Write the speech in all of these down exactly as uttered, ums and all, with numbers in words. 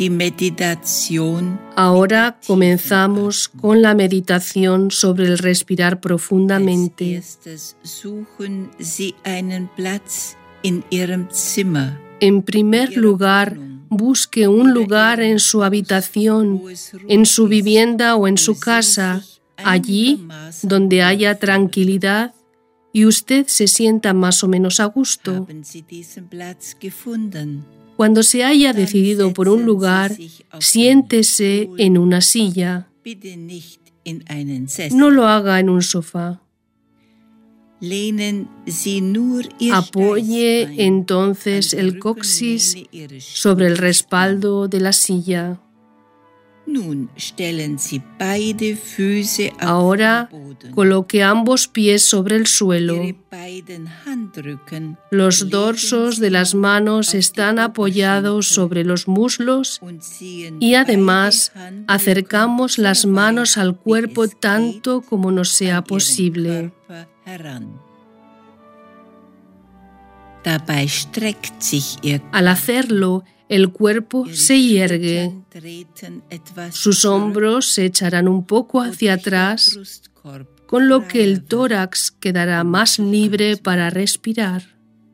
Ahora comenzamos con la meditación sobre el respirar profundamente. En primer lugar, busque un lugar en su habitación, en su vivienda o en su casa, allí donde haya tranquilidad y usted se sienta más o menos a gusto. Cuando se haya decidido por un lugar, siéntese en una silla. No lo haga en un sofá. Apoye entonces el coxis sobre el respaldo de la silla. Ahora coloque ambos pies sobre el suelo. Los dorsos de las manos están apoyados sobre los muslos y además acercamos las manos al cuerpo tanto como nos sea posible. Al hacerlo, el cuerpo se yergue. Sus hombros se echarán un poco hacia atrás, con lo que el tórax quedará más libre para respirar.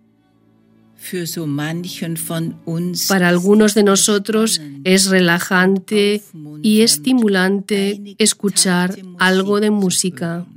Para algunos de nosotros es relajante y estimulante escuchar algo de música.